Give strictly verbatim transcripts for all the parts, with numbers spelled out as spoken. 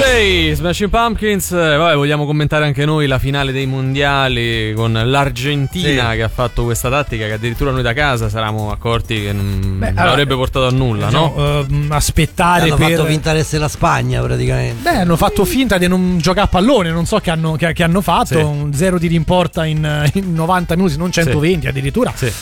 Day, Smashing Pumpkins. Eh, vabbè, vogliamo commentare anche noi la finale dei mondiali con l'Argentina, sì, che ha fatto questa tattica che addirittura noi da casa saravamo accorti che non, Beh, non avrebbe portato a nulla, diciamo, no? Uh, aspettare hanno per... fatto finta di essere la Spagna praticamente. Beh, hanno fatto finta di non giocare a pallone, non so che hanno, che, che hanno fatto, sì, un zero di rimporta in, in novanta minuti, non centoventi, sì, addirittura, sì,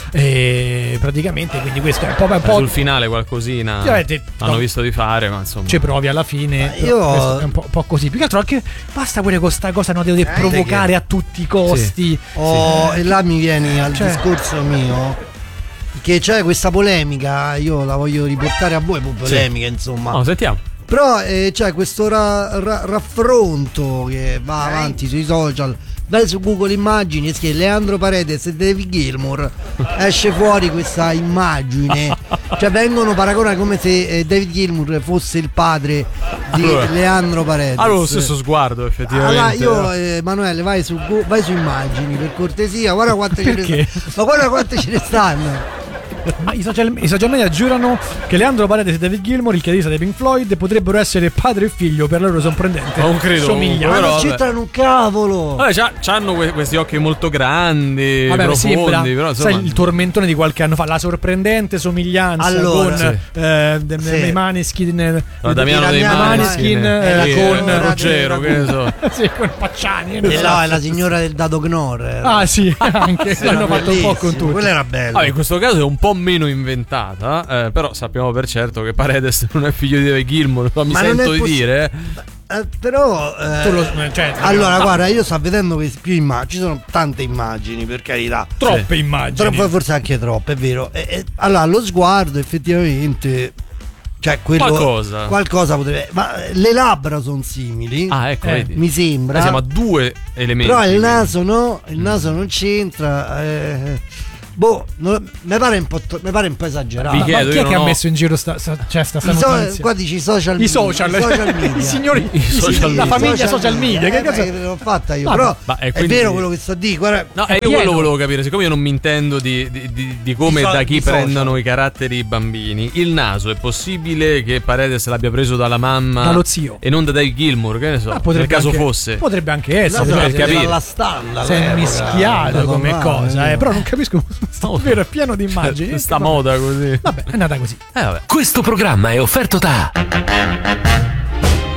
e praticamente quindi questo è un po', un po'... sul finale qualcosina sì, hanno no. visto di fare, ma insomma ci provi alla fine. Ma io è un po', un po' così, più che altro anche basta pure con questa cosa, no, devo eh, provocare che... a tutti i costi, sì, oh, sì. E là mi vieni al cioè... discorso mio, che c'è questa polemica, io la voglio riportare a voi, polemica, sì, insomma. Oh, sentiamo. Però eh, c'è questo ra- ra- raffronto che va avanti sui social. Vai su Google Immagini e scrive Leandro Paredes e David Gilmour, esce fuori questa immagine, cioè vengono paragonati come se eh, David Gilmour fosse il padre di allora, Leandro Paredes. Ha lo stesso sguardo effettivamente. Allora io eh, Emanuele vai su, vai su Immagini per cortesia, guarda quante ce ne stanno, ma guarda quante ce ne stanno. Ma i social, i social media giurano che Leandro Paredes e David Gilmour, il chitarrista dei Pink Floyd, potrebbero essere padre e figlio, per loro sorprendente. Non credo. Somigliano. Ma non c'entrano un cavolo. Vabbè, c'ha, c'hanno que- questi occhi molto grandi, vabbè, profondi, sembra, però insomma... sai il tormentone di qualche anno fa, la sorprendente somiglianza allora, con sì, eh, de, sì, i Maneskin, no, Damiano dei Maneskin, eh, con con Ruggero, che ne so. Sì, con Pacciani. E eh no, è la signora del Dado Gnor. Ah sì, anche sì, hanno fatto un po' con tutti. Quella era bella. Vabbè, in questo caso è un po' meno inventata. Eh, però sappiamo per certo che Paredes non è figlio di David Gilmour, ma mi ma sento di possi- dire eh, però eh, lo, cioè, allora ah, guarda, io sto vedendo che più immagini, ci sono tante immagini, per carità, troppe sì, immagini, troppo, forse anche troppe, è vero, e, e, allora lo sguardo effettivamente, cioè quello, qualcosa qualcosa potrebbe, ma le labbra sono simili, ah ecco, eh, mi sembra, eh, siamo a due elementi, però il naso no, il naso non c'entra, eh, boh, non, mi pare un po', mi pare un po' esagerato. Ma, chiedo, ma chi è che ho... ha messo in giro sta, sta, cioè sta, sta so, qua dici social, i social, i social media, i signori, i social la media. famiglia social, social media, media. che cazzo eh, l'ho fatta io, no, però ma è, è quindi... vero quello che sto a dire, guarda, no, e io pieno. quello volevo capire, siccome io non mi intendo di, di, di, di come e da chi prendono i caratteri i bambini, il naso è possibile che Paredes l'abbia preso dalla mamma, dallo zio, e non da David Gilmour, che ne so, ah, nel caso anche, fosse, potrebbe anche essere, no, per capire la stalla, si è mischiato come male, cosa, eh, però non capisco, sto vero, è pieno di immagini, sta moda così, vabbè, è andata così. Eh, vabbè. Questo programma è offerto da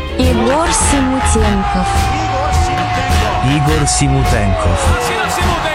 Igor Simutenkov. Igor Simutenkov.